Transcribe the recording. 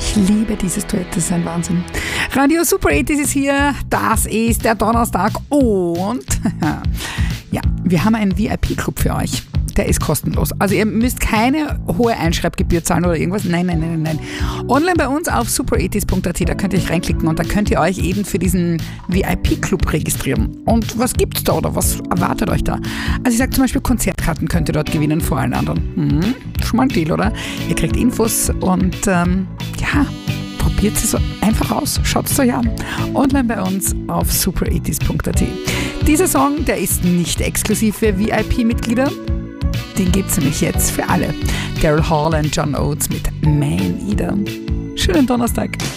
Ich liebe dieses Duett, das ist ein Wahnsinn. Radio Super 80s ist hier, das ist der Donnerstag und ja, wir haben einen VIP-Club für euch. Der ist kostenlos. Also ihr müsst keine hohe Einschreibgebühr zahlen oder irgendwas. Nein. Online bei uns auf super80s.at, da könnt ihr euch reinklicken und da könnt ihr euch eben für diesen VIP-Club registrieren. Und was gibt's da oder was erwartet euch da? Also ich sage zum Beispiel, Konzertkarten könnt ihr dort gewinnen vor allen anderen. Schon mal ein Deal, oder? Ihr kriegt Infos und probiert es einfach aus. Schaut es euch an. Online bei uns auf super80s.at. Dieser Song, der ist nicht exklusiv für VIP-Mitglieder. Den gibt es nämlich jetzt für alle. Daryl Hall und John Oates mit Man Eater. Schönen Donnerstag.